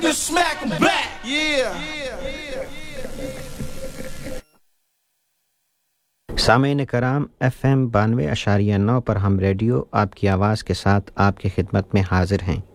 Just smack 'em back. Yeah. सामीन कराम FM 92.9 पर हम रेडियो आपकी आवाज़ के साथ आपकी खिदमत में हाजिर हैं।